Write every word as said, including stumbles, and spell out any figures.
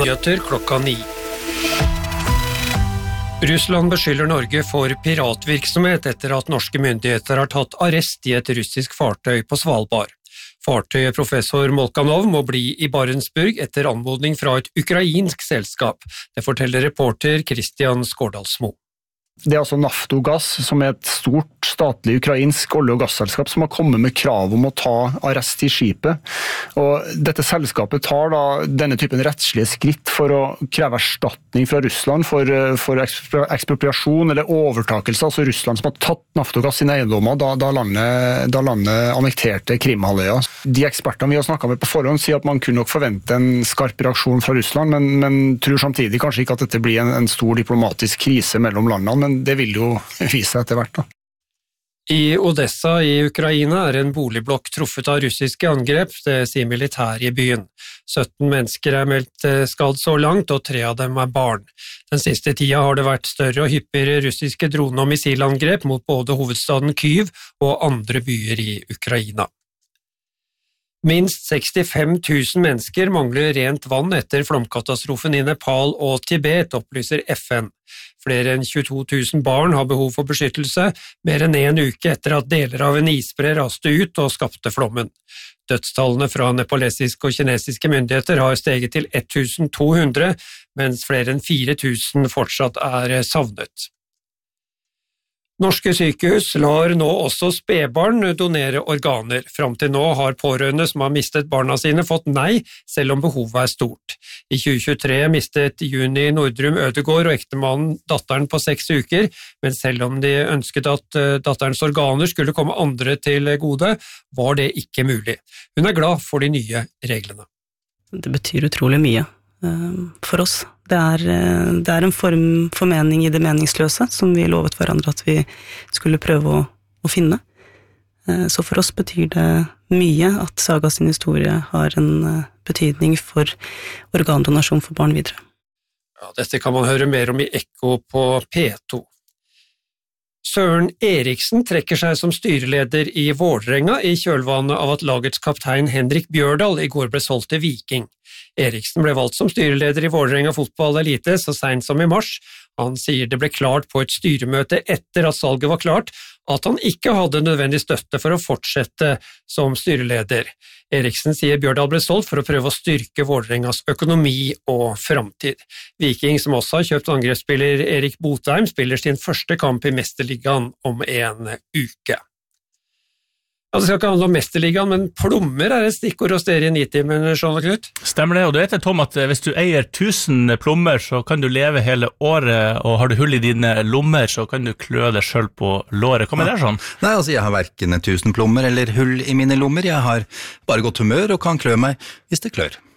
Nyheter klokka ni. Russland beskylder Norge for piratvirksomhet etter at norske myndigheter har tatt arrest i et russisk fartøy på Svalbard. Fartøyet Professor Molkanov må bli i Barentsburg etter anmodning fra et ukrainsk selskap. Det forteller reporter Christian Skårdalsmo. Det er altså Naftogass, som er et stort statlig ukrainsk olje- og gasselskap som har kommet med krav om å ta arrest i skipet. Og dette selskapet tar da denne typen rettslige skritt for å kreve erstatning fra Russland for, for ekspropriasjon eller overtakelse, altså Russland som har tatt Naftogass sine eiendommer da, da, landet, da landet annekterte Krimhalvøya. De ekspertene vi har snakket med på forhånd sier at man kunne nok forvente en skarp reaksjon fra Russland, men, men tror samtidig kanskje ikke at dette blir en, en stor diplomatisk krise mellom landene, men det vil jo vise seg etter hvert da. I Odessa i Ukraina er en boligblokk truffet av russiske angrep, det sier militæret i byen. sytten mennesker er meldt skadd så langt, og tre av dem er barn. Den siste tida har det vært større og hyppigere russiske drone- og missilangrep mot både hovedstaden Kyiv og andre byer i Ukraina. Minst sekstifem tusen mennesker mangler rent vann etter flomkatastrofen i Nepal og Tibet, opplyser F N. Flere enn tjueto tusen barn har behov for beskyttelse, mer enn en uke etter at deler av en isbre raste ut og skapte flommen. Dødstallene fra nepalesiske og kinesiske myndigheter har steget til ett tusen to hundre, mens flere enn fire tusen fortsatt er savnet. Norske sykehus lar nå også spedbarn donere organer. Fram til nå har pårørende som har mistet barna sine fått nei, selv om behovet er stort. I tjue tjuetre mistet Juni Nordrum Ødegård og ektemannen datteren på seks uker, men selv om de ønsket at datterens organer skulle komme andre til gode, var det ikke mulig. Hun er glad for de nye reglene. Det betyr utrolig mye for oss. Det er, det er en form for mening i det meningsløse, som vi lovet hverandre at vi skulle prøve å, å finne. Så for oss betyr det mye at Saga sin historie har en betydning for organdonasjon for barn videre. Ja, dette kan man høre mer om i Ekko på P to. Søren Eriksen trekker seg som styreleder i Vålerenga i kjølvannet av at lagets kaptein Henrik Bjørdal i går ble solgt til Viking. Eriksen ble valgt som styreleder i Vålerenga fotball elite så sent som i mars. Han sier det ble klart på et styremøte etter at salget var klart, at han ikke hadde nødvendig støtte for å fortsette som styreleder. Eriksen sier Bjørdal ble solgt for å prøve å styrke Vålerengas økonomi og framtid. Viking, som også har kjøpt angrepsspiller Erik Botheim, spiller sin første kamp i Mesterligaen om en uke. Ja, det skal ikke handle om Mesterligaen, men plommer er et stikkord hos dere i Nitimen, Sean og Knut. Stemmer det, og du vet Tom at hvis du eier tusen plommer, så kan du leve hele året, og har du hull i dine lommer, så kan du klø deg selv på låret. Hva med det, sånn? Nei, altså jeg har hverken tusen plommer eller hull i mine lommer. Jeg har bare godt humør og kan klø meg hvis det klør.